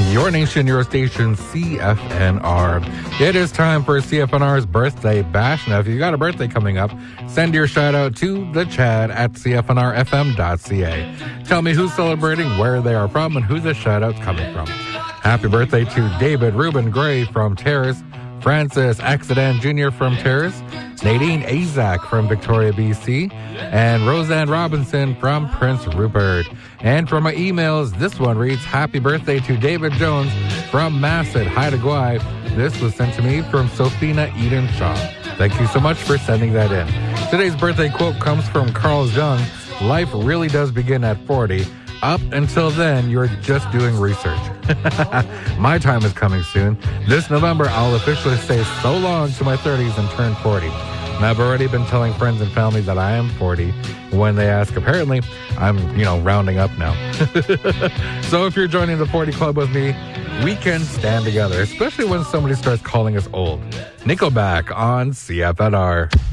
your nation, your station, CFNR. It is time for CFNR's Birthday Bash. Now, if you got a birthday coming up, send your shout out to the Chad at CFNRFM.ca. Tell me who's celebrating, where they are from, and who the shout out's coming from. Happy birthday to David Reuben Gray from Terrace, Francis Accident Jr. from Terrace, Nadine Azak from Victoria, BC, and Roseanne Robinson from Prince Rupert. And for my emails, this one reads, Happy birthday to David Jones from Masset, Haida Gwaii. This was sent to me from Sophina Eden Shaw. Thank you so much for sending that in. Today's birthday quote comes from Carl Jung. Life really does begin at 40. Up until then, you're just doing research. My time is coming soon. This November, I'll officially say so long to my 30s and turn 40. And I've already been telling friends and family that I am 40. When they ask, apparently, I'm, rounding up now. So if you're joining the 40 Club with me, we can stand together, especially when somebody starts calling us old. Nickelback on CFNR.